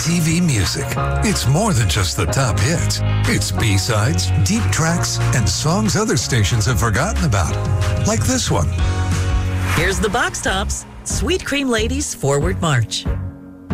MTV Music. It's more than just the top hits. It's B-sides, deep tracks, and songs other stations have forgotten about. Like this one. Here's the Box Tops. Sweet Cream Ladies Forward March.